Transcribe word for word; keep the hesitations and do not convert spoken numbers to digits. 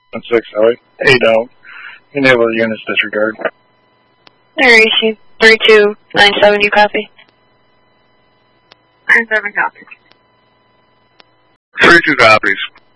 One six, alright. Eight out. Enable units disregard. There, issue three two nine seven, you copy? nine seven copy. Three two copies.